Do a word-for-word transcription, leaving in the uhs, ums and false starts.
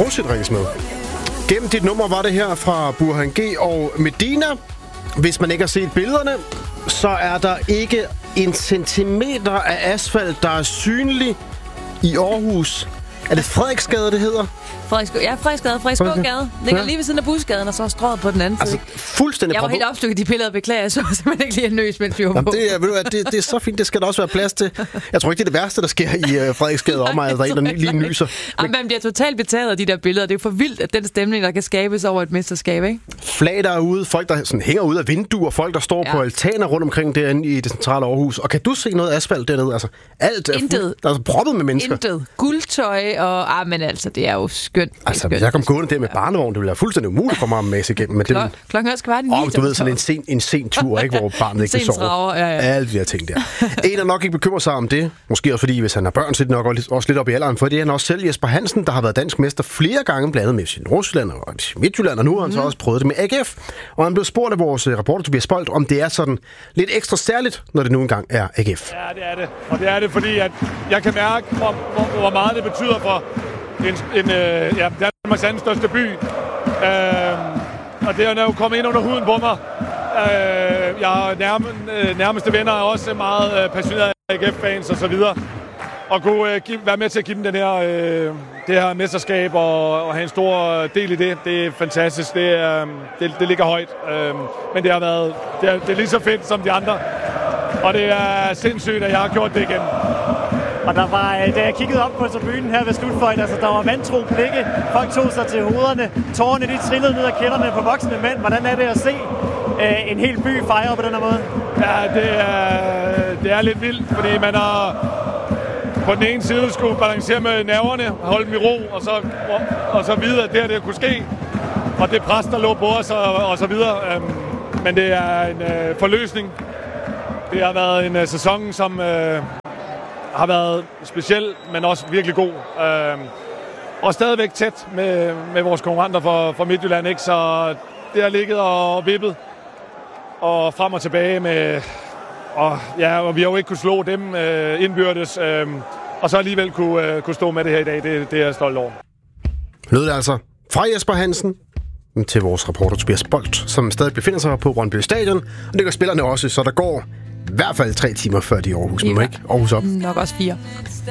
prosit, Rikke Smed. Gennem dit nummer var det her fra Burhan G og Medina. Hvis man ikke har set billederne, så er der ikke en centimeter af asfalt, der er synlig i Aarhus. Er det Frederiksgade, det hedder? Frederiksgade, ja, Frederiksgade, Frederiksgade. Ligger ja. lige ved siden af Busgaden, og så er strøget på den anden altså, side. Fuldstændig. Jeg var helt opstykket de billeder, beklager, så simpelthen ikke lige en nøs, mens vi var på. Det er, ved du hvad, det, det er så fint, det skal der også være plads til. Jeg tror ikke, det er det værste, der sker i uh, Frederiksgade om, at der er en, der lige nyser. Men... Man bliver totalt betaget af de der billeder. Det er jo for vildt, at den stemning, der kan skabes over et mesterskab, ikke? Flag, der er ude, folk, der sådan hænger ud af vinduer, folk, der står ja. på altaner rundt omkring derinde i det centrale Aarhus. Og kan du se noget asfalt dernede? Altså, alt er fuld, der er proppet med mennesker. Intet. Guldtøj og... Ah, men altså, det er jo skønt. Altså, skønt. jeg kom gående der med barnevogn, det ville være fuldstændig umuligt for mig at masse igennem. Men Klok- klokken også kvart i ni. Åh, du ved, sådan en sen, en sen tur, ikke, hvor barnet ikke kan sove. Traver, ja, ja. Alle de her ting der. En, der nok ikke bekymrer sig om det, måske også fordi, hvis han har børn, så er det nok også lidt op i alderen, for det er han også selv, Jesper Hansen, der har været dansk mester flere gange, blandt andet med sin Nordsjælland og Midtjylland, og nu har han mm. så også prøvet det med A G F. Og han blev spurgt af vores reporter, Tobias Bolt, om det er sådan lidt ekstra særligt, når det nu engang er A G F. Ja, det er det. Og det er det, fordi at jeg kan mærke, hvor, hvor, hvor meget det betyder for en, en øh, ja, Danmarks anden største by. Øh, og det er jo kommet ind under huden på mig. Øh, jeg har nærme, øh, nærmeste venner er også meget øh, passionerede A G F-fans og så videre. Og kunne øh, give, være med til at give dem den her, øh, det her mesterskab og, og have en stor del i det, det er fantastisk. Det, er, det, det ligger højt. Øh, men det har været det er, det er lige så fedt som de andre. Og det er sindssygt, at jeg har gjort det igen. Og der var, da jeg kiggede op på tribunen her ved slutfløjten, altså der var vantro blikke, folk tog sig til hovederne, tårerne de trillede ned ad kinderne på voksne mænd. Hvordan er det at se øh, en hel by fejre på den her måde? Ja, det er, det er lidt vildt, fordi man har på den ene side skulle balancere med nerverne, holde dem i ro, og så, og, og så videre, at det her det kunne ske. Og det pres, der lå på os, og, og så videre. Um, men det er en uh, forløsning. Det har været en uh, sæson, som... Uh, har været speciel, men også virkelig god. Øh, og stadigvæk tæt med, med vores konkurrenter fra, fra Midtjylland, ikke? Så det har ligget og vippet og frem og tilbage med... Og, ja, og vi har jo ikke kunne slå dem øh, indbyrdes, øh, og så alligevel kunne, øh, kunne stå med det her i dag. Det, det er jeg stolt over. Lød det altså fra Jesper Hansen til vores reporter Tobias Bolt, som stadig befinder sig på Brøndby Stadion, og det gør spillerne også, så der går i hvert fald tre timer før de er Aarhus. Men ikke Aarhus op. Nok også fire.